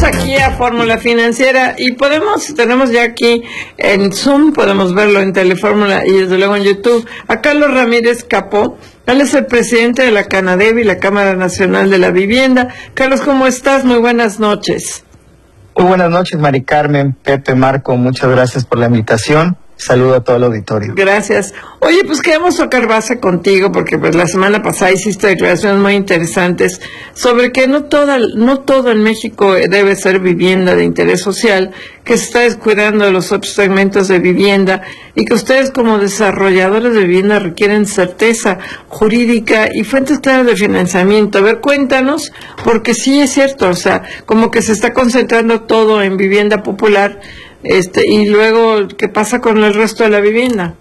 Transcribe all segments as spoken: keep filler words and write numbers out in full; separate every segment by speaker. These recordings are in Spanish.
Speaker 1: aquí a Fórmula Financiera y podemos, tenemos ya aquí en Zoom, podemos verlo en Telefórmula y desde luego en YouTube, a Carlos Ramírez Capó. Él es el presidente de la Canadevi, la Cámara Nacional de la Vivienda. Carlos, ¿cómo estás? Muy buenas noches.
Speaker 2: Muy buenas noches, Mari Carmen, Pepe, Marco, muchas gracias por la invitación. Saludo a todo el auditorio.
Speaker 1: Gracias. Oye, pues queremos tocar base contigo porque pues la semana pasada hiciste declaraciones muy interesantes sobre que no toda, no todo en México debe ser vivienda de interés social, que se está descuidando de los otros segmentos de vivienda y que ustedes como desarrolladores de vivienda requieren certeza jurídica y fuentes claras de financiamiento. A ver, cuéntanos, porque sí es cierto, o sea, como que se está concentrando todo en vivienda popular. Este, y luego, ¿qué pasa con el resto de la vivienda?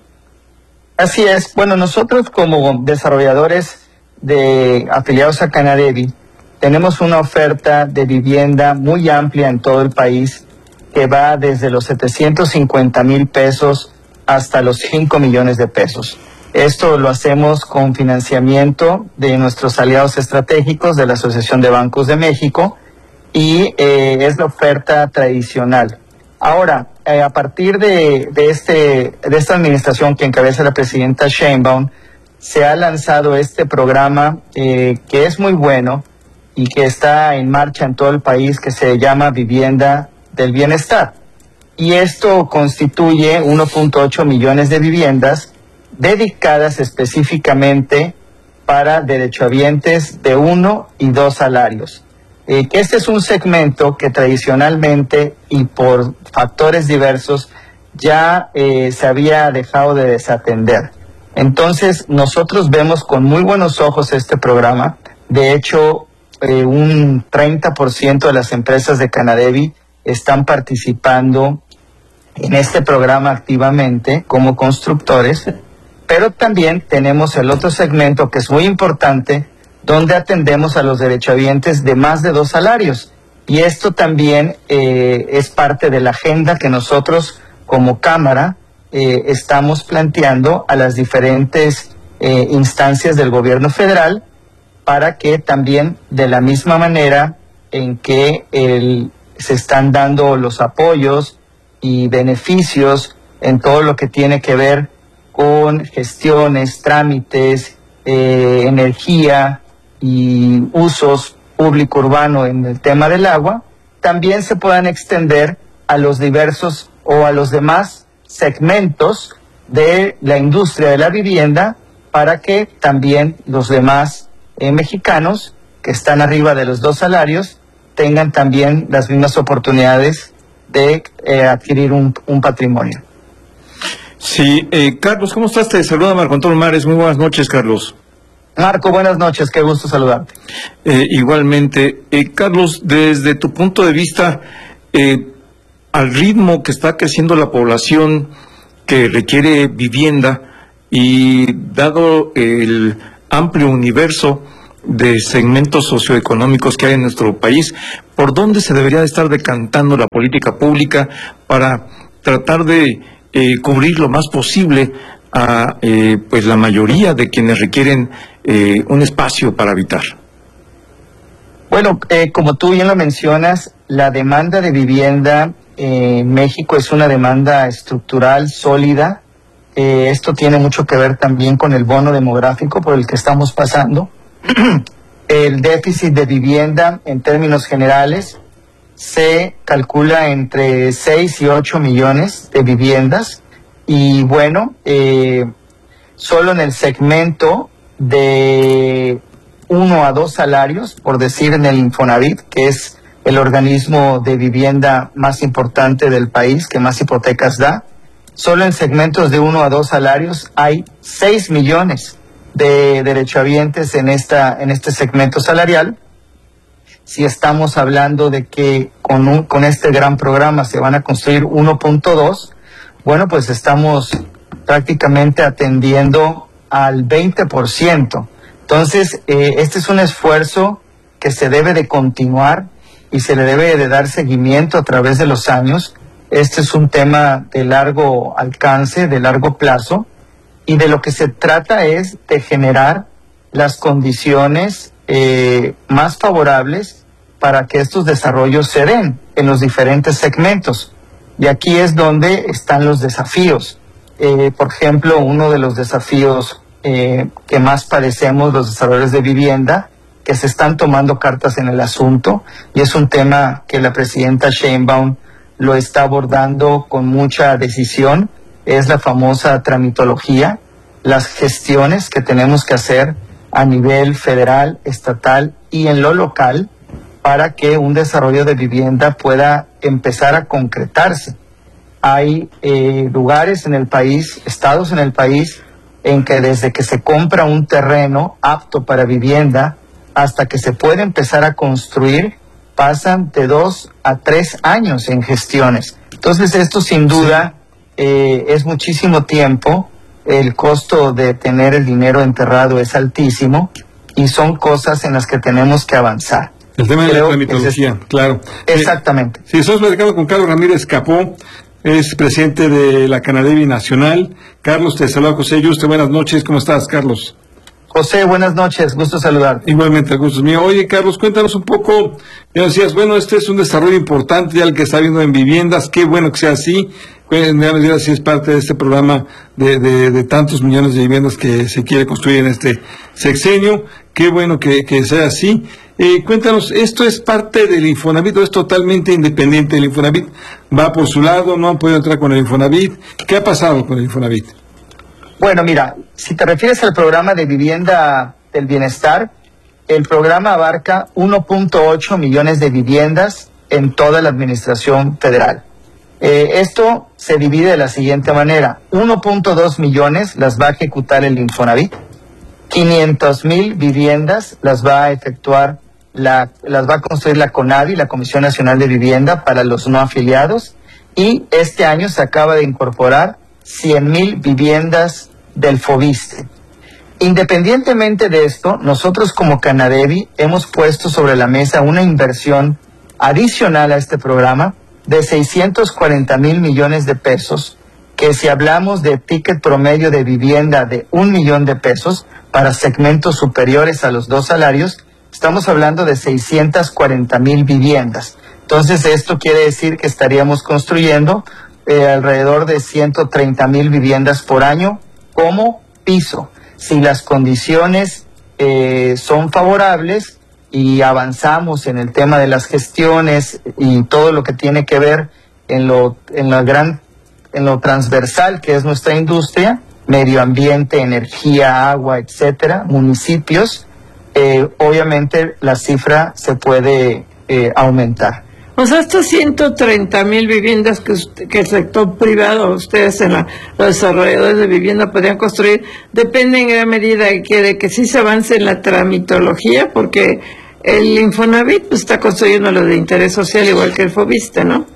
Speaker 2: Así es. Bueno, nosotros como desarrolladores de afiliados a Canadevi tenemos una oferta de vivienda muy amplia en todo el país que va desde los setecientos cincuenta mil pesos hasta los cinco millones de pesos. Esto lo hacemos con financiamiento de nuestros aliados estratégicos de la Asociación de Bancos de México y eh, es la oferta tradicional. Ahora, eh, a partir de, de, este, de esta administración que encabeza la presidenta Sheinbaum, se ha lanzado este programa eh, que es muy bueno y que está en marcha en todo el país, que se llama Vivienda del Bienestar. Y esto constituye uno punto ocho millones de viviendas dedicadas específicamente para derechohabientes de uno y dos salarios. Eh, que este es un segmento que tradicionalmente y por factores diversos ya eh, se había dejado de desatender. Entonces nosotros vemos con muy buenos ojos este programa. De hecho, eh, un treinta por ciento de las empresas de Canadevi están participando en este programa activamente como constructores, pero también tenemos el otro segmento que es muy importante, donde atendemos a los derechohabientes de más de dos salarios. Y esto también eh, es parte de la agenda que nosotros como Cámara eh, estamos planteando a las diferentes eh, instancias del gobierno federal para que también de la misma manera en que el, se están dando los apoyos y beneficios en todo lo que tiene que ver con gestiones, trámites, eh, energía, y usos público urbano en el tema del agua, también se puedan extender a los diversos o a los demás segmentos de la industria de la vivienda para que también los demás eh, mexicanos que están arriba de los dos salarios tengan también las mismas oportunidades de eh, adquirir un, un patrimonio.
Speaker 3: Sí, eh, Carlos, ¿cómo estás? Te saluda Marco Antonio Mares. Muy buenas noches, Carlos.
Speaker 2: Marco, buenas noches, qué gusto saludarte.
Speaker 3: Eh, igualmente, eh, Carlos, desde tu punto de vista, eh, al ritmo que está creciendo la población que requiere vivienda y dado el amplio universo de segmentos socioeconómicos que hay en nuestro país, ¿por dónde se debería de estar decantando la política pública para tratar de eh, cubrir lo más posible a eh, pues la mayoría de quienes requieren eh, un espacio para habitar?
Speaker 2: Bueno, eh, como tú bien lo mencionas, la demanda de vivienda eh, en México es una demanda estructural, sólida. Eh, esto tiene mucho que ver también con el bono demográfico por el que estamos pasando. El déficit de vivienda en términos generales se calcula entre seis y ocho millones de viviendas. Y bueno, eh, solo en el segmento de uno a dos salarios, por decir en el Infonavit, que es el organismo de vivienda más importante del país, que más hipotecas da, solo en segmentos de uno a dos salarios hay seis millones de derechohabientes en, esta, en este segmento salarial. Si estamos hablando de que con, un, con este gran programa se van a construir uno punto dos, bueno, pues estamos prácticamente atendiendo al veinte por ciento. Entonces, eh, este es un esfuerzo que se debe de continuar y se le debe de dar seguimiento a través de los años. Este es un tema de largo alcance, de largo plazo, y de lo que se trata es de generar las condiciones eh, más favorables para que estos desarrollos se den en los diferentes segmentos. Y aquí es donde están los desafíos. Eh, por ejemplo, uno de los desafíos eh, que más padecemos los desarrolladores de vivienda, que se están tomando cartas en el asunto, y es un tema que la presidenta Sheinbaum lo está abordando con mucha decisión, es la famosa tramitología, las gestiones que tenemos que hacer a nivel federal, estatal y en lo local para que un desarrollo de vivienda pueda empezar a concretarse. Hay eh, lugares en el país, estados en el país, en que desde que se compra un terreno apto para vivienda hasta que se puede empezar a construir, pasan de dos a tres años en gestiones. Entonces esto sin duda eh, es muchísimo tiempo, el costo de tener el dinero enterrado es altísimo y son cosas en las que tenemos que avanzar.
Speaker 4: El tema Creo de la tramitología, es, claro.
Speaker 2: Exactamente.
Speaker 4: Sí, estamos platicando con Carlos Ramírez Capó, es presidente de la Canadevi Nacional. Carlos, te saluda José Yuste, buenas noches, ¿cómo estás, Carlos?
Speaker 2: José, buenas noches, gusto saludar.
Speaker 4: Igualmente, el gusto es mío. Oye, Carlos, cuéntanos un poco, ya decías, bueno, este es un desarrollo importante ya el que está viendo en viviendas, qué bueno que sea así, ya si es parte de este programa de, de, de tantos millones de viviendas que se quiere construir en este sexenio, qué bueno que, que sea así. Eh, cuéntanos, ¿esto es parte del Infonavit o es totalmente independiente del Infonavit? ¿Va por su lado? ¿No han podido entrar con el Infonavit? ¿Qué ha pasado con el Infonavit?
Speaker 2: Bueno, mira, si te refieres al programa de vivienda del bienestar, el programa abarca uno punto ocho millones de viviendas en toda la administración federal. Eh, esto se divide de la siguiente manera. uno punto dos millones las va a ejecutar el Infonavit, quinientas mil viviendas las va a efectuar, la, las va a construir la CONAVI, la Comisión Nacional de Vivienda para los no afiliados, y este año se acaba de incorporar cien mil viviendas del FOVISSSTE. Independientemente de esto, nosotros como Canadevi hemos puesto sobre la mesa una inversión adicional a este programa de seiscientos cuarenta mil millones de pesos, que si hablamos de ticket promedio de vivienda de un millón de pesos para segmentos superiores a los dos salarios, estamos hablando de seiscientas cuarenta mil viviendas. Entonces esto quiere decir que estaríamos construyendo eh, alrededor de ciento treinta mil viviendas por año como piso. Si las condiciones eh, son favorables y avanzamos en el tema de las gestiones y todo lo que tiene que ver en lo, en la gran, en lo transversal que es nuestra industria, medio ambiente, energía, agua, etcétera, municipios, eh, obviamente la cifra se puede eh, aumentar.
Speaker 1: O sea, estos ciento treinta mil viviendas que, usted, que el sector privado, ustedes en la, los desarrolladores de vivienda podrían construir, depende en gran medida de que, de que sí se avance en la tramitología, porque el Infonavit pues, está construyendo lo de interés social igual que el FOVISSSTE, ¿no?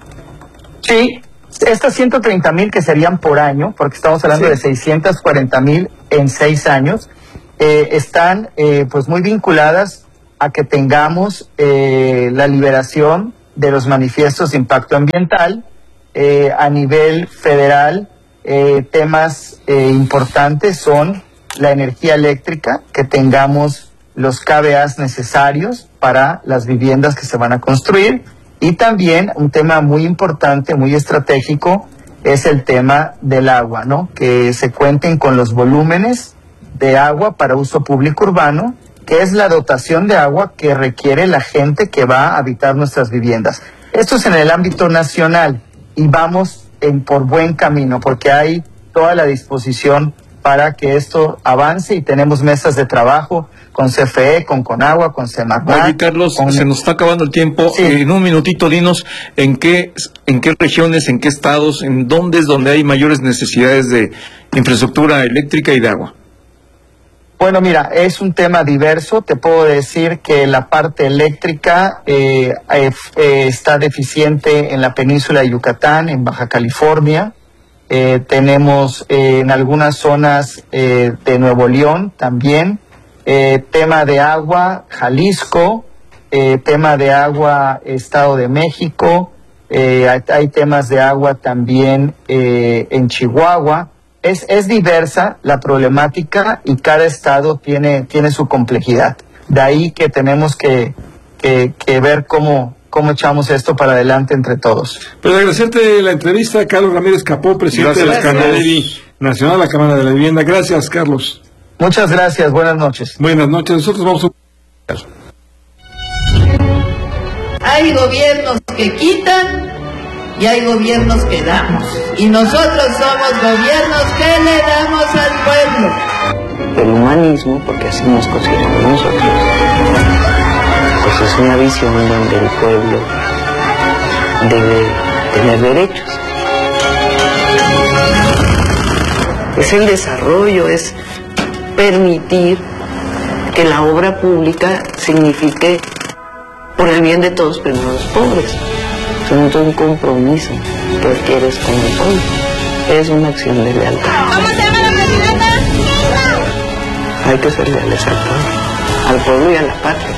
Speaker 2: Sí, estas ciento treinta mil que serían por año, porque estamos hablando sí. de seiscientas cuarenta mil en seis años, eh, están eh, pues muy vinculadas a que tengamos eh, la liberación de los manifiestos de impacto ambiental eh, a nivel federal. Eh, temas eh, importantes son la energía eléctrica, que tengamos los K V As necesarios para las viviendas que se van a construir, y también un tema muy importante, muy estratégico, es el tema del agua, ¿no? Que se cuenten con los volúmenes de agua para uso público urbano, que es la dotación de agua que requiere la gente que va a habitar nuestras viviendas. Esto es en el ámbito nacional y vamos en por buen camino porque hay toda la disposición para que esto avance y tenemos mesas de trabajo con C F E, con Conagua, con Semarnat.
Speaker 3: Oye, Carlos,
Speaker 2: con...
Speaker 3: se nos está acabando el tiempo. Sí. En un minutito, dinos en qué, en qué regiones, en qué estados, en dónde es donde hay mayores necesidades de infraestructura eléctrica y de agua.
Speaker 2: Bueno, mira, es un tema diverso. Te puedo decir que la parte eléctrica eh, eh, eh, está deficiente en la península de Yucatán, en Baja California. Eh, tenemos eh, en algunas zonas eh, de Nuevo León también. Eh, tema de agua, Jalisco. Eh, tema de agua, Estado de México. Eh, hay, hay temas de agua también eh, en Chihuahua. Es, es diversa la problemática y cada estado tiene, tiene su complejidad. De ahí que tenemos que que, que ver cómo, cómo echamos esto para adelante entre todos.
Speaker 4: Pues agradecerte la entrevista a Carlos Ramírez Capó, presidente
Speaker 3: Gracias,
Speaker 4: de la Canadevi Nacional, la Cámara de la Vivienda. Gracias, Carlos.
Speaker 2: Muchas gracias, buenas noches.
Speaker 4: Buenas noches, nosotros vamos a...
Speaker 5: Hay gobiernos que quitan y hay gobiernos que damos. Y nosotros somos gobiernos que le damos al pueblo.
Speaker 6: El humanismo, porque así nos consideramos nosotros, pues es una visión donde el pueblo debe tener derechos. Es el desarrollo, es permitir que la obra pública signifique por el bien de todos, pero no los pobres. Es un compromiso que adquieres con el pueblo. Es una acción de lealtad.
Speaker 7: ¿Cómo se llama la presidenta?
Speaker 6: Hay que ser leales al pueblo, al pueblo y a la patria.